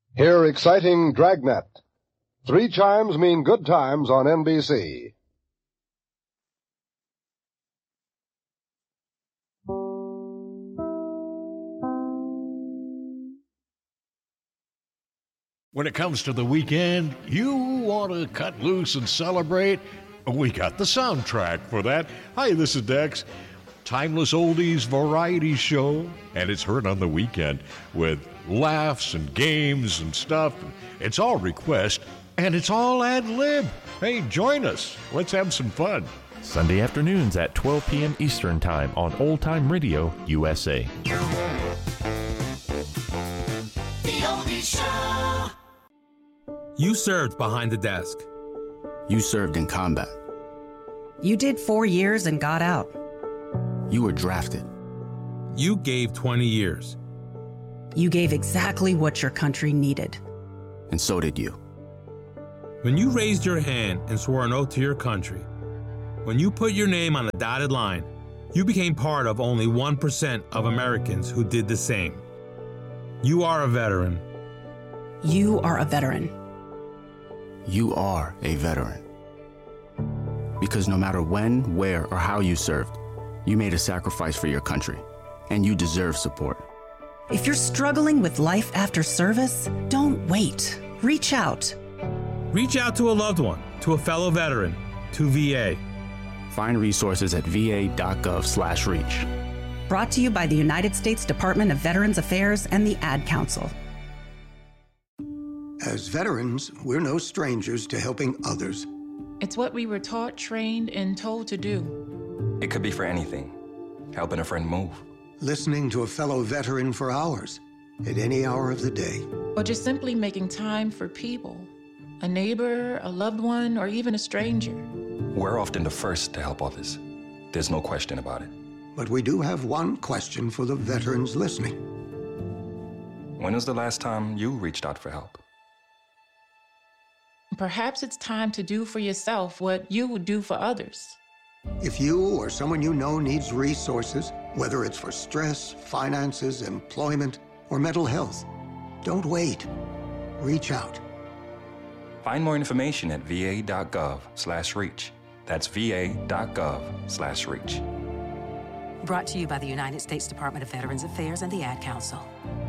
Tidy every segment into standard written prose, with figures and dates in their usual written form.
Hear exciting Dragnet. 3 chimes mean good times on NBC. When it comes to the weekend, you want to cut loose and celebrate? We got the soundtrack for that. Hi, this is Dex. Timeless oldies variety show, and it's heard on the weekend with laughs and games and stuff. It's all request, and it's all ad-lib. Hey, join us. Let's have some fun. Sunday afternoons at 12 p.m. Eastern Time on Old Time Radio USA. The Oldie Show. You served behind the desk. You served in combat. You did 4 years and got out. You were drafted. You gave 20 years. You gave exactly what your country needed. And so did you. When you raised your hand and swore an oath to your country, when you put your name on the dotted line, you became part of only 1% of Americans who did the same. You are a veteran. You are a veteran. You are a veteran. Because no matter when, where, or how you served, you made a sacrifice for your country, and you deserve support. If you're struggling with life after service, don't wait. Reach out. Reach out to a loved one, to a fellow veteran, to VA. Find resources at va.gov/reach. Brought to you by the United States Department of Veterans Affairs and the Ad Council. As veterans, we're no strangers to helping others. It's what we were taught, trained, and told to do. It could be for anything. Helping a friend move. Listening to a fellow veteran for hours, at any hour of the day. Or just simply making time for people. A neighbor, a loved one, or even a stranger. We're often the first to help others. There's no question about it. But we do have one question for the veterans listening. When was the last time you reached out for help? Perhaps it's time to do for yourself what you would do for others. If you or someone you know needs resources, whether it's for stress, finances, employment, or mental health, don't wait. Reach out. Find more information at va.gov/reach. That's va.gov/reach. Brought to you by the United States Department of Veterans Affairs and the Ad Council.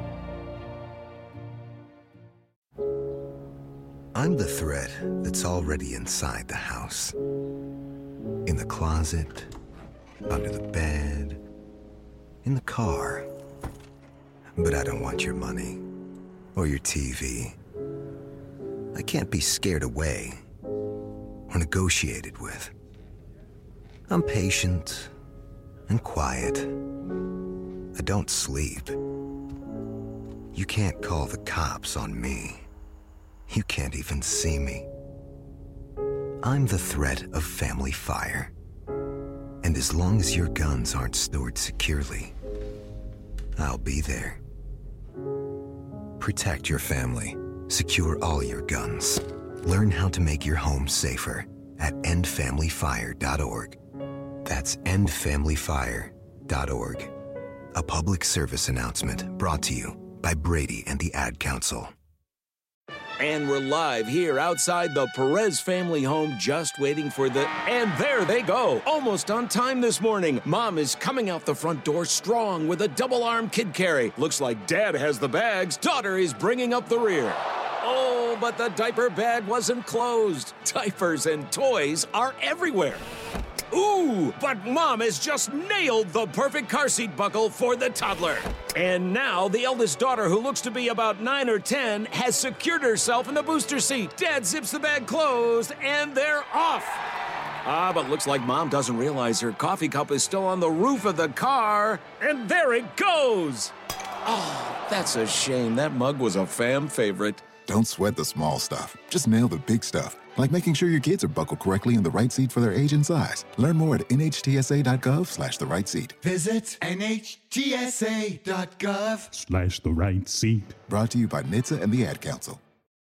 I'm the thread that's already inside the house. In the closet, under the bed, in the car. But I don't want your money or your TV. I can't be scared away or negotiated with. I'm patient and quiet. I don't sleep. You can't call the cops on me. You can't even see me. I'm the threat of family fire. And as long as your guns aren't stored securely, I'll be there. Protect your family. Secure all your guns. Learn how to make your home safer at endfamilyfire.org. That's endfamilyfire.org. A public service announcement brought to you by Brady and the Ad Council. And we're live here outside the Perez family home, just waiting for the... And there they go, almost on time this morning. Mom is coming out the front door strong with a double-arm kid carry. Looks like Dad has the bags. Daughter is bringing up the rear. Oh, but the diaper bag wasn't closed. Diapers and toys are everywhere. Ooh, but Mom has just nailed the perfect car seat buckle for the toddler. And now the eldest daughter, who looks to be about 9 or 10, has secured herself in the booster seat. Dad zips the bag closed, and they're off. But looks like Mom doesn't realize her coffee cup is still on the roof of the car. And there it goes. Oh, that's a shame. That mug was a fam favorite. Don't sweat the small stuff. Just nail the big stuff, like making sure your kids are buckled correctly in the right seat for their age and size. Learn more at nhtsa.gov/the right seat. Visit nhtsa.gov/ the right seat. Brought to you by NHTSA and the Ad Council.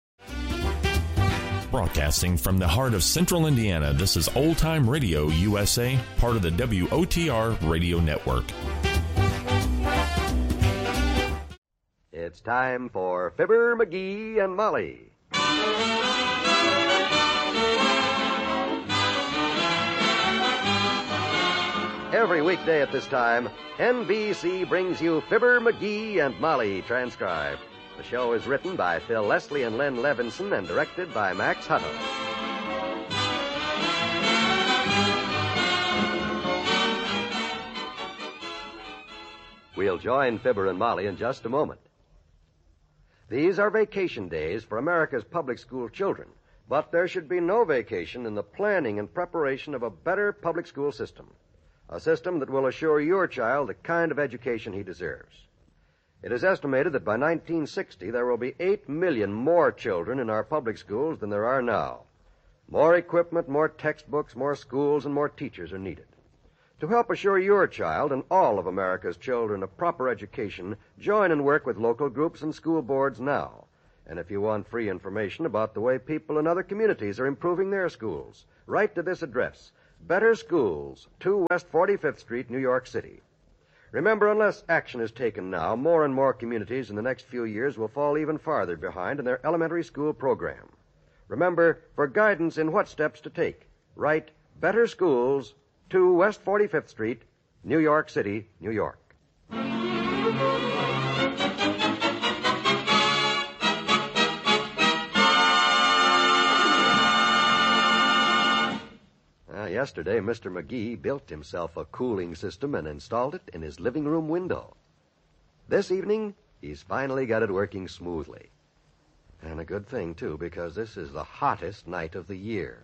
Broadcasting from the heart of Central Indiana, this is Old Time Radio USA, part of the WOTR Radio Network. It's time for Fibber, McGee, and Molly. Every weekday at this time, NBC brings you Fibber, McGee, and Molly transcribed. The show is written by Phil Leslie and Len Levinson and directed by Max Hutto. We'll join Fibber and Molly in just a moment. These are vacation days for America's public school children, but there should be no vacation in the planning and preparation of a better public school system, a system that will assure your child the kind of education he deserves. It is estimated that by 1960 there will be 8 million more children in our public schools than there are now. More equipment, more textbooks, more schools, and more teachers are needed. To help assure your child and all of America's children a proper education, join and work with local groups and school boards now. And if you want free information about the way people in other communities are improving their schools, write to this address, Better Schools, 2 West 45th Street, New York City. Remember, unless action is taken now, more and more communities in the next few years will fall even farther behind in their elementary school program. Remember, for guidance in what steps to take, write Better Schools, 2 West 45th Street, New York City, New York. Yesterday, Mr. McGee built himself a cooling system and installed it in his living room window. This evening, he's finally got it working smoothly. And a good thing, too, because this is the hottest night of the year.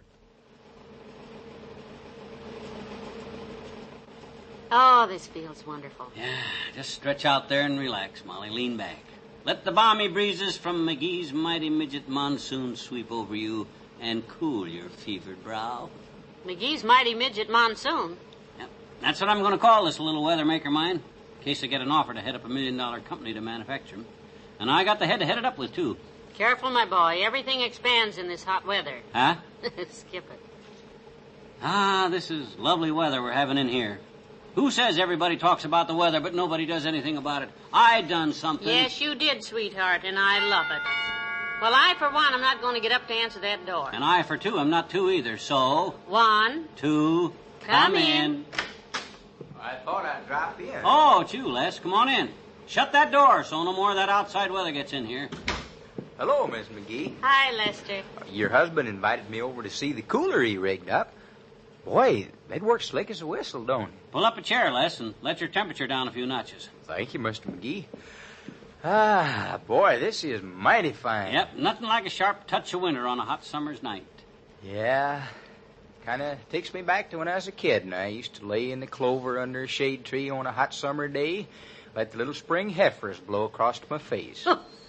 Oh, this feels wonderful. Yeah, just stretch out there and relax, Molly. Lean back. Let the balmy breezes from McGee's mighty midget monsoon sweep over you and cool your fevered brow. McGee's mighty midget monsoon? Yep. That's what I'm going to call this little weather maker mine, in case I get an offer to head up $1 million company to manufacture them. And I got the head to head it up with, too. Careful, my boy. Everything expands in this hot weather. Huh? Skip it. Ah, this is lovely weather we're having in here. Who says everybody talks about the weather, but nobody does anything about it? I done something. Yes, you did, sweetheart, and I love it. Well, I, for one, am not going to get up to answer that door. And I, for two, am not two either, so... 1, 2, come in. I thought I'd drop in. Oh, it's you, Les. Come on in. Shut that door so no more of that outside weather gets in here. Hello, Miss McGee. Hi, Lester. Your husband invited me over to see the cooler he rigged up. Boy, that works slick as a whistle, don't it? Pull up a chair, Les, and let your temperature down a few notches. Thank you, Mr. McGee. Ah, boy, this is mighty fine. Yep, nothing like a sharp touch of winter on a hot summer's night. Yeah, kind of takes me back to when I was a kid, and I used to lay in the clover under a shade tree on a hot summer day, let the little spring heifers blow across my face.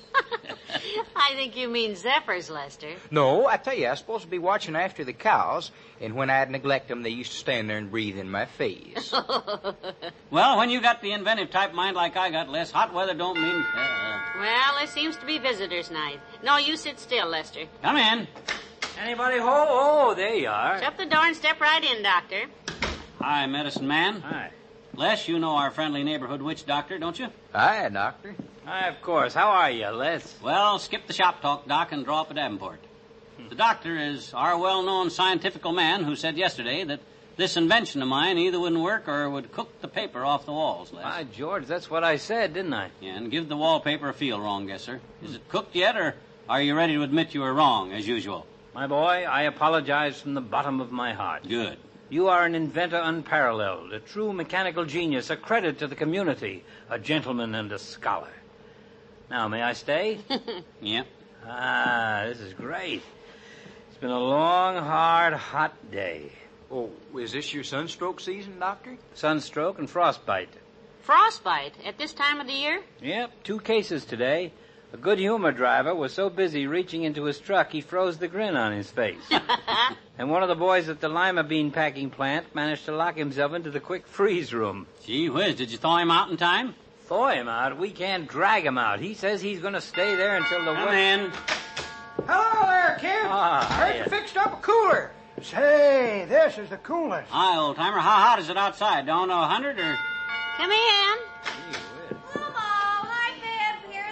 I think you mean zephyrs, Lester. No, I tell you, I was supposed to be watching after the cows, and when I'd neglect them, they used to stand there and breathe in my face. Well, when you got the inventive type mind like I got, Les, hot weather don't mean... Well, there seems to be visitors' night. No, you sit still, Lester. Come in. Anybody home? Oh, there you are. Shut the door and step right in, Doctor. Hi, medicine man. Hi. Les, you know our friendly neighborhood witch doctor, don't you? Hi, Doctor. Hi, of course. How are you, Les? Well, skip the shop talk, Doc, and draw up a Davenport. The doctor is our well-known scientifical man who said yesterday that this invention of mine either wouldn't work or would cook the paper off the walls, Les. By George, that's what I said, didn't I? Yeah, and give the wallpaper a feel wrong, guesser. Is it cooked yet, or are you ready to admit you were wrong, as usual? My boy, I apologize from the bottom of my heart. Good. You are an inventor unparalleled, a true mechanical genius, a credit to the community, a gentleman and a scholar. Now, may I stay? Yep. Ah, this is great. It's been a long, hard, hot day. Oh, is this your sunstroke season, Doctor? Sunstroke and frostbite. Frostbite at this time of the year? Yep, 2 cases today. A good humor driver was so busy reaching into his truck, he froze the grin on his face. And one of the boys at the lima bean packing plant managed to lock himself into the quick freeze room. Gee whiz, did you thaw him out in time? Thaw him out? We can't drag him out. He says he's going to stay there until the... Come in. Hello there, kid. I heard you fixed up a cooler. Say, this is the coolest. Hi, old-timer. How hot is it outside? Down to 100 or... Come in. Hello, hi, Biff. Here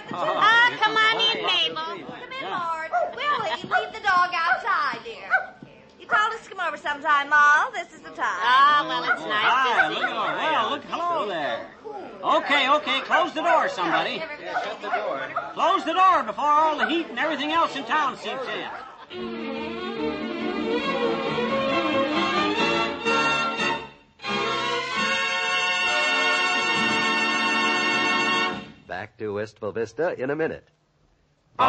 Come on in, Mabel. Come in, Lord. Willie, leave the dog outside, dear. You told us to come over sometime, Ma. This is the time. Ah, well, it's nice to see you. Well, look, hello there. Okay, close the door, somebody. Yeah, shut the door. Close the door before all the heat and everything else in town seeps in. Back to Wistful Vista in a minute.